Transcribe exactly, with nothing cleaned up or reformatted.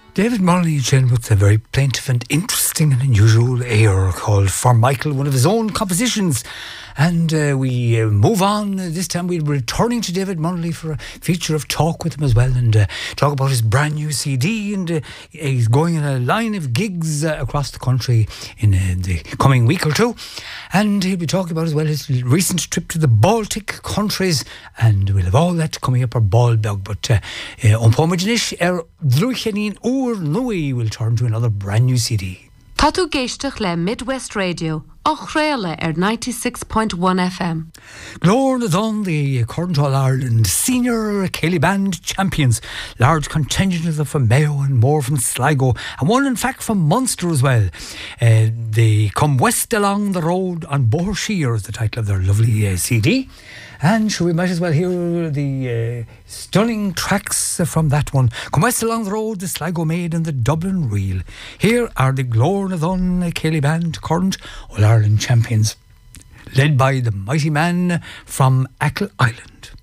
David Molyneux with a very plaintive and interesting and unusual air called For Michael, one of his own compositions. And uh, we uh, move on. This time we're returning to David Molyneux for a feature of talk with him as well, and uh, talk about his brand new C D. And uh, he's going in a line of gigs uh, across the country in uh, the coming week or two. And he'll be talking about as well his recent trip to the Baltic countries. And we'll have all that coming up our ball bug. But on Pomaginish, er Druchenin Ur Nui will turn to another brand new C D. Tá tú géisteach le Midwest Radio, ach réile ar ninety-six point one F M. Glór na Dún, the current All-Ireland Senior Céilí Band champions. Large contingent from Mayo and more from Sligo, and one in fact from Munster as well. Uh, they come west along the road on Boher Shear is the title of their lovely uh, C D. And sure, we might as well hear the uh, stunning tracks from that one. Come west along the road, the Sligo Maid and the Dublin Reel. Here are the Glór na Dún Céilí Band, current All-Ireland champions, led by the mighty man from Achill Island.